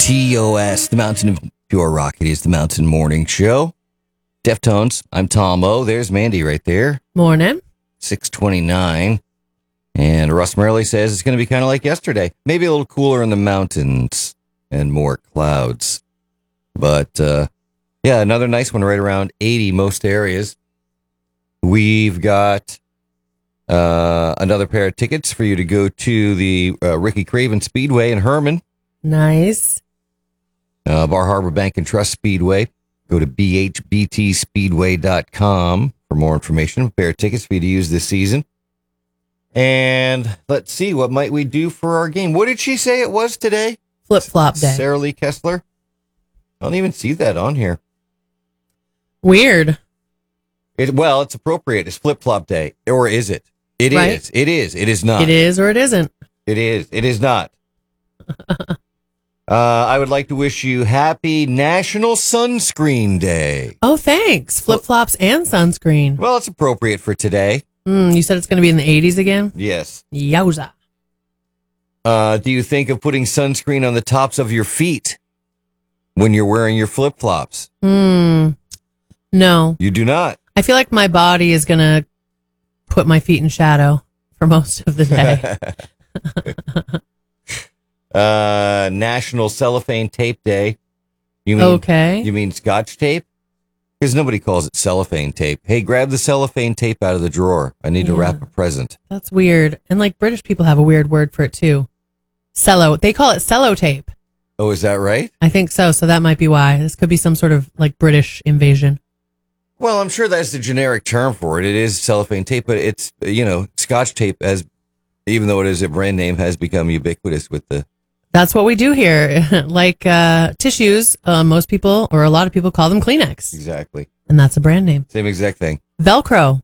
TOS, the Mountain of Pure Rock. It is the Mountain Morning Show. Deftones, I'm Tom O. There's Mandy right there. Morning. 6:29. And Russ Merrily says it's going to be kind of like yesterday. Maybe a little cooler in the mountains and more clouds. But, yeah, another nice one right around 80 most areas. We've got another pair of tickets for you to go to the Ricky Craven Speedway in Herman. Nice. Bar Harbor Bank and Trust Speedway. Go to bhbtspeedway.com for more information. A pair of tickets for you to use this season. And let's see, what might we do for our game? What did she say it was today? Flip-flop day. Sarah Lee Kessler? I don't even see that on here. Weird. Well, it's appropriate. It's flip-flop day. Or is it? It Right. is. It is. It is not. It is or it isn't. It is. It is not. I would like to wish you happy National Sunscreen Day. Oh, thanks. Flip-flops and sunscreen. Well, it's appropriate for today. You said it's going to be in the 80s again? Yes. Yowza. Do you think of putting sunscreen on the tops of your feet when you're wearing your flip-flops? No. You do not. I feel like my body is going to put my feet in shadow for most of the day. National Cellophane Tape Day. You mean Scotch tape? Because nobody calls it cellophane tape. Hey, grab the cellophane tape out of the drawer. I need to wrap a present. That's weird. And like British people have a weird word for it too. Cello. They call it cellotape. Oh, is that right? I think so. So that might be why. This could be some sort of like British invasion. Well, I'm sure that's the generic term for it. It is cellophane tape, but it's, Scotch tape, even though it is a brand name, has become ubiquitous with the... That's what we do here. Like tissues, most people or a lot of people call them Kleenex. Exactly. And that's a brand name. Same exact thing. Velcro.